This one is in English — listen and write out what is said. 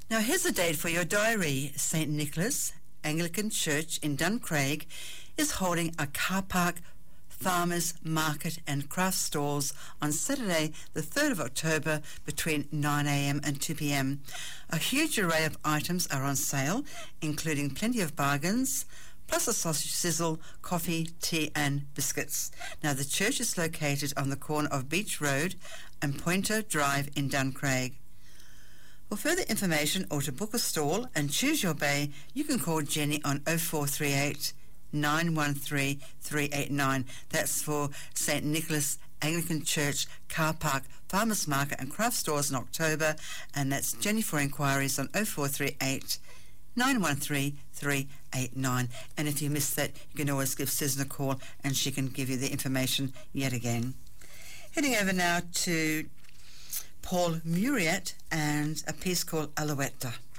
Now here's a date for your diary. St. Nicholas Anglican Church in Duncraig is holding a car park, farmers market and craft stalls on Saturday the 3rd of October between 9 a.m. and 2 p.m. A huge array of items are on sale, including plenty of bargains, plus a sausage sizzle, coffee, tea and biscuits. Now the church is located on the corner of Beach Road and Pointer Drive in Duncraig. For further information or to book a stall and choose your bay, you can call Jenny on 0438 913 389. That's for St. Nicholas Anglican Church Car Park, Farmers Market and Craft Stores in October, and that's Jenny for inquiries on 0438 913 389. And if you missed that, you can always give Susan a call and she can give you the information yet again. Heading over now to Paul Muriat and a piece called Alouette.